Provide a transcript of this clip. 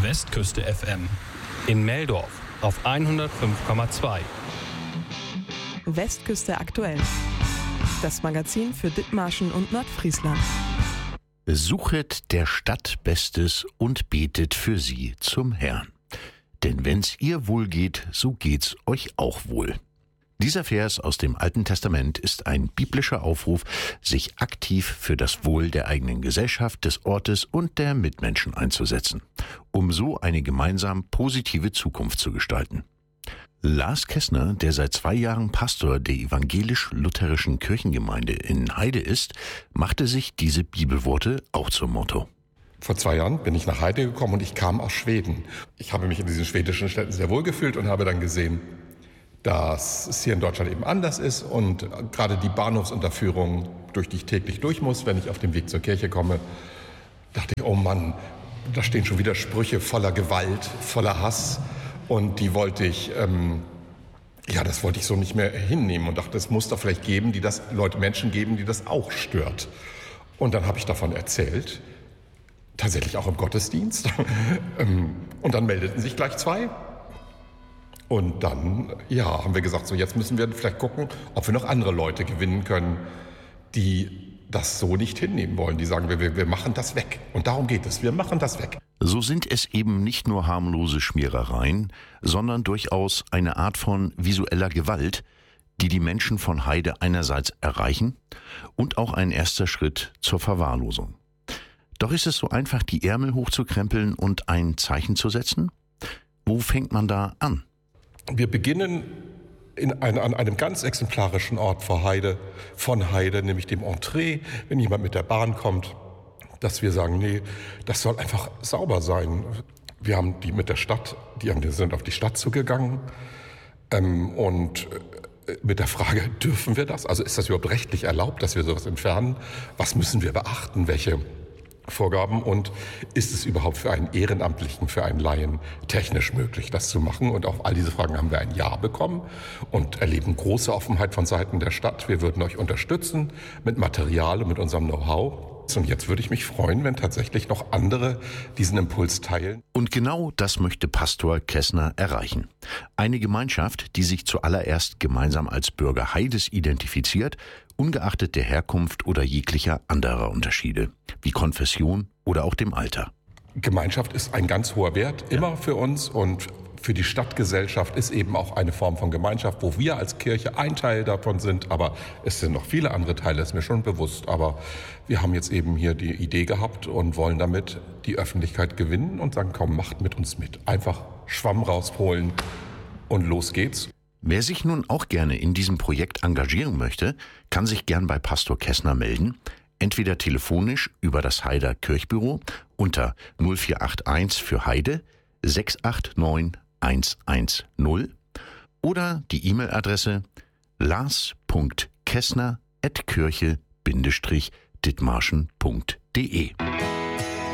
Westküste FM. In Meldorf auf 105,2. Westküste aktuell. Das Magazin für Dithmarschen und Nordfriesland. Suchet der Stadt Bestes und betet für sie zum Herrn. Denn wenn's ihr wohl geht, so geht's euch auch wohl. Dieser Vers aus dem Alten Testament ist ein biblischer Aufruf, sich aktiv für das Wohl der eigenen Gesellschaft, des Ortes und der Mitmenschen einzusetzen, um so eine gemeinsam positive Zukunft zu gestalten. Lars Kessner, der seit 2 Jahren Pastor der evangelisch-lutherischen Kirchengemeinde in Heide ist, machte sich diese Bibelworte auch zum Motto. Vor 2 Jahren bin ich nach Heide gekommen und ich kam aus Schweden. Ich habe mich in diesen schwedischen Städten sehr wohl gefühlt und habe dann gesehen, dass es hier in Deutschland eben anders ist und gerade die Bahnhofsunterführung, durch die ich täglich durch muss, wenn ich auf dem Weg zur Kirche komme, dachte ich, oh Mann, da stehen schon wieder Sprüche voller Gewalt, voller Hass und die wollte ich, das wollte ich so nicht mehr hinnehmen und dachte, es muss doch vielleicht geben, Menschen geben, die das auch stört. Und dann habe ich davon erzählt, tatsächlich auch im Gottesdienst und dann meldeten sich gleich 2. Und dann, haben wir gesagt, so jetzt müssen wir vielleicht gucken, ob wir noch andere Leute gewinnen können, die das so nicht hinnehmen wollen. Die sagen, wir machen das weg. Und darum geht es, wir machen das weg. So sind es eben nicht nur harmlose Schmierereien, sondern durchaus eine Art von visueller Gewalt, die die Menschen von Heide einerseits erreichen und auch ein erster Schritt zur Verwahrlosung. Doch ist es so einfach, die Ärmel hochzukrempeln und ein Zeichen zu setzen? Wo fängt man da an? Wir beginnen an einem ganz exemplarischen Ort von Heide, nämlich dem Entree, wenn jemand mit der Bahn kommt, dass wir sagen, nee, das soll einfach sauber sein. Wir haben die mit der Stadt, die sind auf die Stadt zugegangen und mit der Frage, dürfen wir das? Also ist das überhaupt rechtlich erlaubt, dass wir sowas entfernen? Was müssen wir beachten? Welche Vorgaben und ist es überhaupt für einen Ehrenamtlichen, für einen Laien technisch möglich, das zu machen? Und auf all diese Fragen haben wir ein Ja bekommen und erleben große Offenheit von Seiten der Stadt. Wir würden euch unterstützen mit Material und mit unserem Know-how. Und jetzt würde ich mich freuen, wenn tatsächlich noch andere diesen Impuls teilen. Und genau das möchte Pastor Kessner erreichen. Eine Gemeinschaft, die sich zuallererst gemeinsam als Bürger Heides identifiziert, ungeachtet der Herkunft oder jeglicher anderer Unterschiede, wie Konfession oder auch dem Alter. Gemeinschaft ist ein ganz hoher Wert, immer für uns und für die Stadtgesellschaft ist eben auch eine Form von Gemeinschaft, wo wir als Kirche ein Teil davon sind, aber es sind noch viele andere Teile, ist mir schon bewusst. Aber wir haben jetzt eben hier die Idee gehabt und wollen damit die Öffentlichkeit gewinnen und sagen, komm, macht mit uns mit. Einfach Schwamm rausholen und los geht's. Wer sich nun auch gerne in diesem Projekt engagieren möchte, kann sich gern bei Pastor Kessner melden, entweder telefonisch über das Heider Kirchbüro unter 0481 für Heide 689 110 oder die E-Mail-Adresse lars.kessner@kirche-dithmarschen.de.